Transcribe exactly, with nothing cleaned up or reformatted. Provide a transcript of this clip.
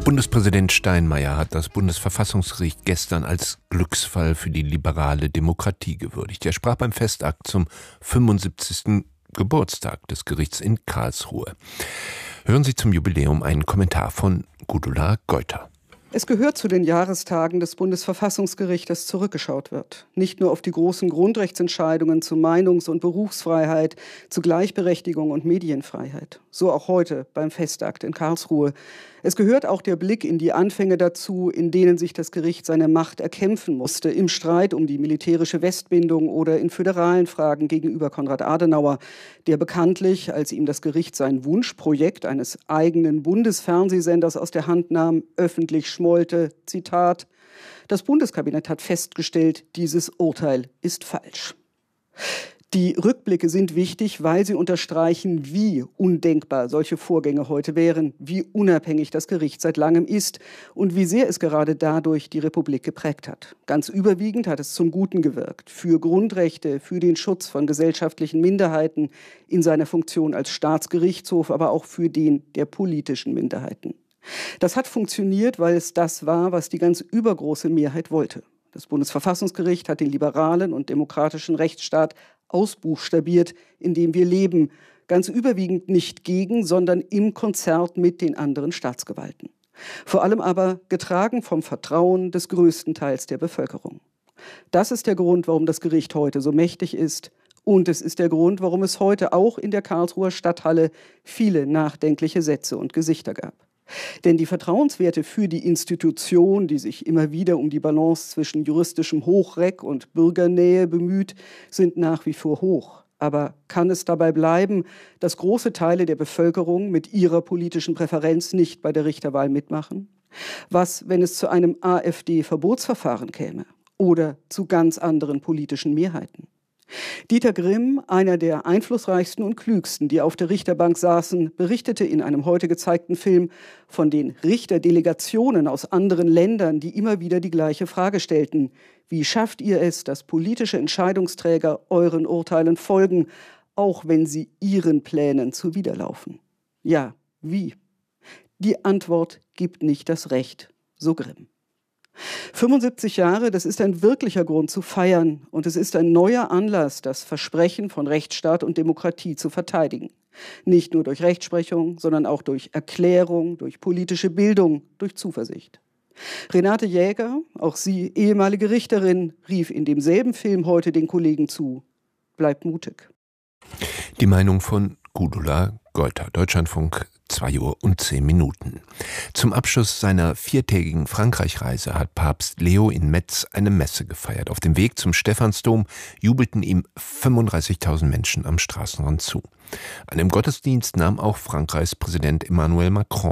Bundespräsident Steinmeier hat das Bundesverfassungsgericht gestern als Glücksfall für die liberale Demokratie gewürdigt. Er sprach beim Festakt zum fünfundsiebzigsten Geburtstag des Gerichts in Karlsruhe. Hören Sie zum Jubiläum einen Kommentar von Gudula Geuter. Es gehört zu den Jahrestagen des Bundesverfassungsgerichts, dass zurückgeschaut wird. Nicht nur auf die großen Grundrechtsentscheidungen zu Meinungs- und Berufsfreiheit, zu Gleichberechtigung und Medienfreiheit. So auch heute beim Festakt in Karlsruhe. Es gehört auch der Blick in die Anfänge dazu, in denen sich das Gericht seine Macht erkämpfen musste. Im Streit um die militärische Westbindung oder in föderalen Fragen gegenüber Konrad Adenauer, der bekanntlich, als ihm das Gericht sein Wunschprojekt eines eigenen Bundesfernsehsenders aus der Hand nahm, öffentlich schmollte, Zitat: Das Bundeskabinett hat festgestellt, dieses Urteil ist falsch. Die Rückblicke sind wichtig, weil sie unterstreichen, wie undenkbar solche Vorgänge heute wären, wie unabhängig das Gericht seit langem ist und wie sehr es gerade dadurch die Republik geprägt hat. Ganz überwiegend hat es zum Guten gewirkt, für Grundrechte, für den Schutz von gesellschaftlichen Minderheiten in seiner Funktion als Staatsgerichtshof, aber auch für den der politischen Minderheiten. Das hat funktioniert, weil es das war, was die ganz übergroße Mehrheit wollte. Das Bundesverfassungsgericht hat den liberalen und demokratischen Rechtsstaat ausbuchstabiert, in dem wir leben, ganz überwiegend nicht gegen, sondern im Konzert mit den anderen Staatsgewalten. Vor allem aber getragen vom Vertrauen des größten Teils der Bevölkerung. Das ist der Grund, warum das Gericht heute so mächtig ist. Und es ist der Grund, warum es heute auch in der Karlsruher Stadthalle viele nachdenkliche Sätze und Gesichter gab. Denn die Vertrauenswerte für die Institution, die sich immer wieder um die Balance zwischen juristischem Hochreck und Bürgernähe bemüht, sind nach wie vor hoch. Aber kann es dabei bleiben, dass große Teile der Bevölkerung mit ihrer politischen Präferenz nicht bei der Richterwahl mitmachen? Was, wenn es zu einem AfD-Verbotsverfahren käme oder zu ganz anderen politischen Mehrheiten? Dieter Grimm, einer der einflussreichsten und klügsten, die auf der Richterbank saßen, berichtete in einem heute gezeigten Film von den Richterdelegationen aus anderen Ländern, die immer wieder die gleiche Frage stellten: Wie schafft ihr es, dass politische Entscheidungsträger euren Urteilen folgen, auch wenn sie ihren Plänen zuwiderlaufen? Ja, wie? Die Antwort gibt nicht das Recht, so Grimm. fünfundsiebzig Jahre, das ist ein wirklicher Grund zu feiern und es ist ein neuer Anlass, das Versprechen von Rechtsstaat und Demokratie zu verteidigen. Nicht nur durch Rechtsprechung, sondern auch durch Erklärung, durch politische Bildung, durch Zuversicht. Renate Jäger, auch sie ehemalige Richterin, rief in demselben Film heute den Kollegen zu: Bleibt mutig. Die Meinung von Gudula Geuter, Deutschlandfunk, zwei Uhr und zehn Minuten. Zum Abschluss seiner viertägigen Frankreich-Reise hat Papst Leo in Metz eine Messe gefeiert. Auf dem Weg zum Stephansdom jubelten ihm fünfunddreißigtausend Menschen am Straßenrand zu. An dem Gottesdienst nahm auch Frankreichs Präsident Emmanuel Macron